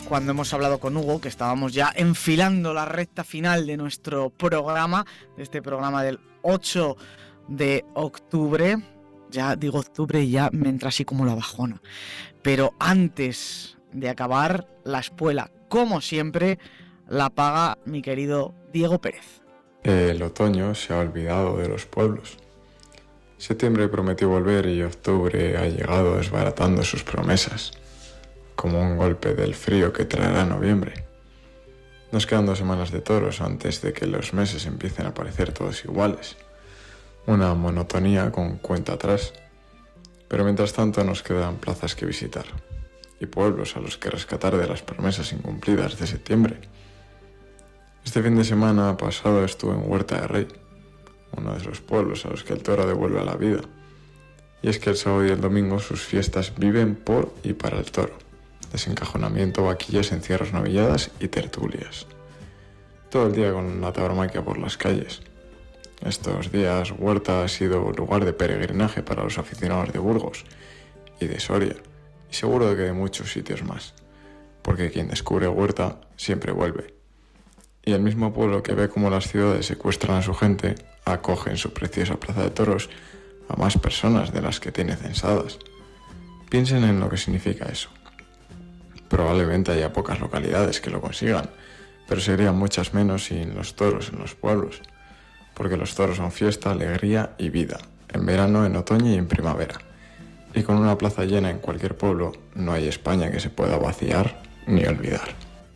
cuando hemos hablado con Hugo, que estábamos ya enfilando la recta final de nuestro programa, de este programa del 8 de octubre. Ya digo octubre y ya me entra así como la bajona. Pero antes de acabar, la espuela, como siempre, la paga mi querido Diego Pérez. El otoño se ha olvidado de los pueblos. Septiembre prometió volver y octubre ha llegado desbaratando sus promesas, como un golpe del frío que traerá noviembre. Nos quedan 2 semanas de toros antes de que los meses empiecen a parecer todos iguales. Una monotonía con cuenta atrás. Pero mientras tanto nos quedan plazas que visitar y pueblos a los que rescatar de las promesas incumplidas de septiembre. Este fin de semana pasado estuve en Huerta de Rey, uno de esos pueblos a los que el toro devuelve a la vida. Y es que el sábado y el domingo sus fiestas viven por y para el toro. Desencajonamiento, vaquillas, encierros, novilladas y tertulias. Todo el día con la tauromaquia por las calles. Estos días Huerta ha sido lugar de peregrinaje para los aficionados de Burgos y de Soria, y seguro de que de muchos sitios más, porque quien descubre Huerta siempre vuelve. Y el mismo pueblo que ve cómo las ciudades secuestran a su gente, acoge en su preciosa plaza de toros a más personas de las que tiene censadas. Piensen en lo que significa eso. Probablemente haya pocas localidades que lo consigan, pero serían muchas menos sin los toros en los pueblos, porque los toros son fiesta, alegría y vida, en verano, en otoño y en primavera. Y con una plaza llena en cualquier pueblo, no hay España que se pueda vaciar ni olvidar.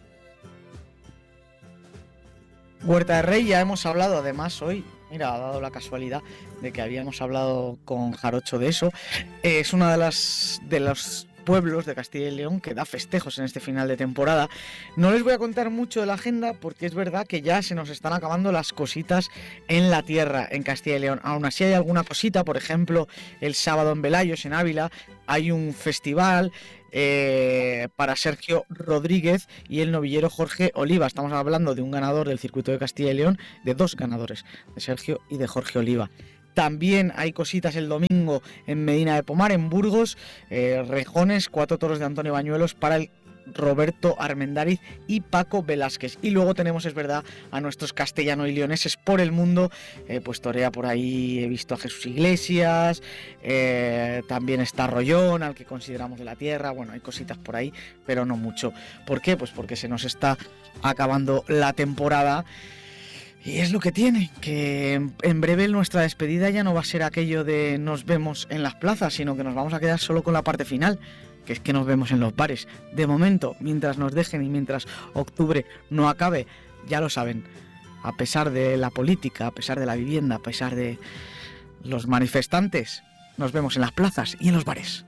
Huerta de Rey, ya hemos hablado además hoy, mira, ha dado la casualidad de que habíamos hablado con Jarocho de eso. Es una de los pueblos de Castilla y León que da festejos en este final de temporada. No les voy a contar mucho de la agenda porque es verdad que ya se nos están acabando las cositas en la tierra en Castilla y León. Aún así hay alguna cosita, por ejemplo, el sábado en Velayos, en Ávila, hay un festival para Sergio Rodríguez y el novillero Jorge Oliva. Estamos hablando de un ganador del circuito de Castilla y León, de 2 ganadores, de Sergio y de Jorge Oliva. También hay cositas el domingo en Medina de Pomar, en Burgos, rejones, 4 toros de Antonio Bañuelos para el Roberto Armendáriz y Paco Velázquez. Y luego tenemos, es verdad, a nuestros castellano y leoneses por el mundo, pues torea por ahí, he visto a Jesús Iglesias, también está Rollón, al que consideramos de la tierra. Bueno, hay cositas por ahí, pero no mucho. ¿Por qué? Pues porque se nos está acabando la temporada. Y es lo que tiene, que en breve nuestra despedida ya no va a ser aquello de nos vemos en las plazas, sino que nos vamos a quedar solo con la parte final, que es que nos vemos en los bares. De momento, mientras nos dejen y mientras octubre no acabe, ya lo saben, a pesar de la política, a pesar de la vivienda, a pesar de los manifestantes, nos vemos en las plazas y en los bares.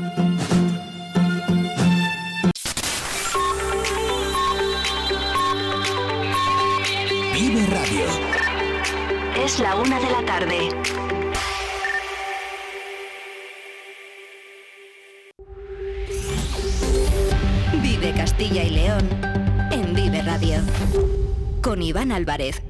Vive Radio. Es la 1 de la tarde. Vive Castilla y León en Vive Radio. Con Iván Álvarez.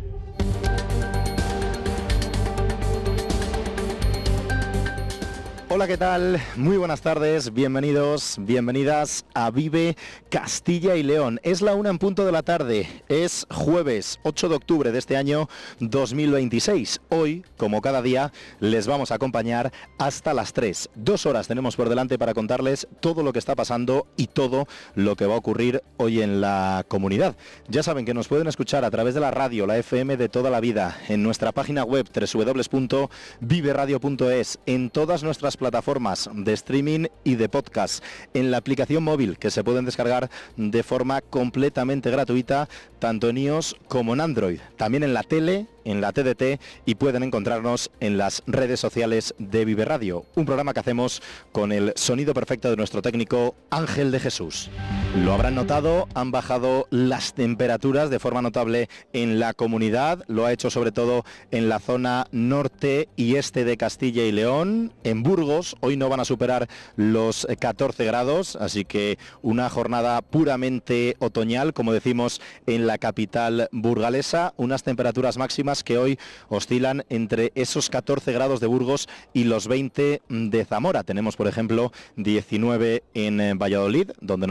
Hola, ¿qué tal? Muy buenas tardes, bienvenidos, bienvenidas a Vive Castilla y León. Es la 1 en punto de la tarde, es jueves 8 de octubre de este año 2026. Hoy, como cada día, les vamos a acompañar hasta las 3. 2 horas tenemos por delante para contarles todo lo que está pasando y todo lo que va a ocurrir hoy en la comunidad. Ya saben que nos pueden escuchar a través de la radio, la FM de toda la vida, en nuestra página web www.viveradio.es, en todas nuestras plataformas de streaming y de podcast, en la aplicación móvil que se pueden descargar de forma completamente gratuita, tanto en iOS como en Android, también en la tele, en la TDT, y pueden encontrarnos en las redes sociales de Vive Radio, un programa que hacemos con el sonido perfecto de nuestro técnico Ángel de Jesús. Lo habrán notado, han bajado las temperaturas de forma notable en la comunidad, lo ha hecho sobre todo en la zona norte y este de Castilla y León. En Burgos hoy no van a superar los 14 grados, así que una jornada puramente otoñal, como decimos en la capital burgalesa, unas temperaturas máximas que hoy oscilan entre esos 14 grados de Burgos y los 20 de Zamora. Tenemos, por ejemplo, 19 en Valladolid, donde nos encontramos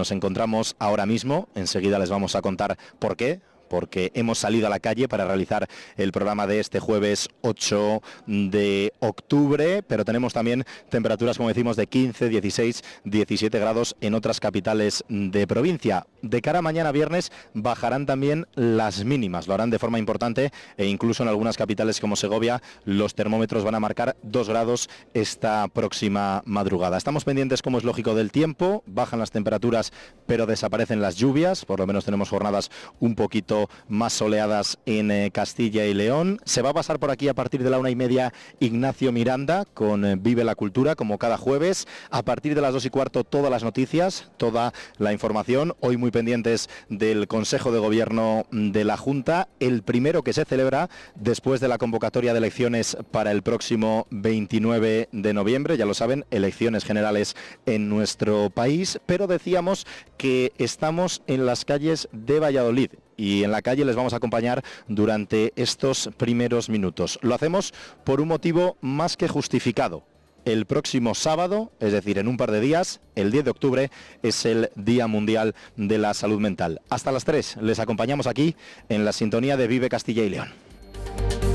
encontramos ahora mismo. Enseguida les vamos a contar por qué. Porque hemos salido a la calle para realizar el programa de este jueves 8 de octubre, pero tenemos también temperaturas, como decimos, de 15, 16, 17 grados en otras capitales de provincia. De cara a mañana viernes bajarán también las mínimas, lo harán de forma importante e incluso en algunas capitales como Segovia los termómetros van a marcar 2 grados esta próxima madrugada. Estamos pendientes, como es lógico, del tiempo, bajan las temperaturas pero desaparecen las lluvias, por lo menos tenemos jornadas un poquito más soleadas en Castilla y León. Se va a pasar por aquí a partir de la 1:30 Ignacio Miranda con Vive la Cultura, como cada jueves. A partir de las 2:15 todas las noticias, toda la información. Hoy muy pendientes del Consejo de Gobierno de la Junta, el primero que se celebra después de la convocatoria de elecciones para el próximo 29 de noviembre. Ya lo saben, elecciones generales en nuestro país, pero decíamos que estamos en las calles de Valladolid. Y en la calle les vamos a acompañar durante estos primeros minutos. Lo hacemos por un motivo más que justificado. El próximo sábado, es decir, en un par de días, el 10 de octubre, es el Día Mundial de la Salud Mental. Hasta las 3 les acompañamos aquí en la sintonía de Vive Castilla y León.